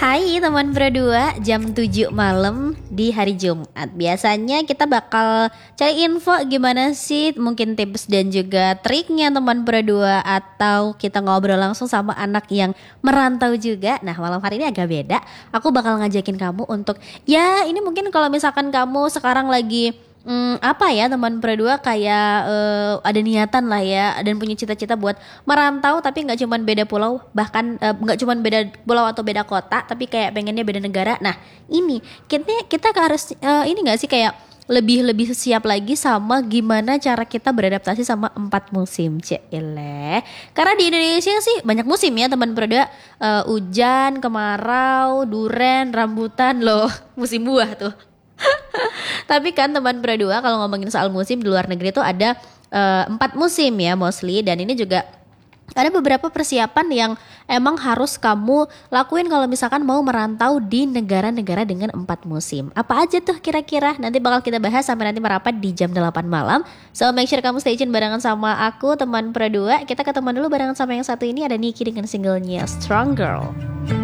Hai teman berdua, jam 7 malam di hari Jumat. Biasanya kita bakal cari info gimana sih, mungkin tips dan juga triknya teman berdua, atau kita ngobrol langsung sama anak yang merantau juga. Nah, malam hari ini agak beda. Aku bakal ngajakin kamu untuk, ya ini mungkin kalau misalkan kamu sekarang lagi apa ya teman berdua, kayak ada niatan lah ya, dan punya cita-cita buat merantau, tapi nggak cuman beda pulau, bahkan nggak cuman beda pulau atau beda kota, tapi kayak pengennya beda negara. Nah ini kita harus ini nggak sih, kayak lebih siap lagi sama gimana cara kita beradaptasi sama 4 musim, cile. Karena di Indonesia sih banyak musim ya teman berdua. Hujan, kemarau, duren, rambutan loh, musim buah tuh. Tapi kan teman berdua, kalau ngomongin soal musim di luar negeri tuh ada 4 musim ya mostly. Dan ini juga ada beberapa persiapan yang emang harus kamu lakuin kalau misalkan mau merantau di negara-negara dengan 4 musim. Apa aja tuh kira-kira? Nanti bakal kita bahas sampai nanti merapat di jam 8 malam. So make sure kamu stay tune barengan sama aku teman berdua. Kita ketemu dulu barengan sama yang satu ini, ada Niki dengan singlenya Strong Girl.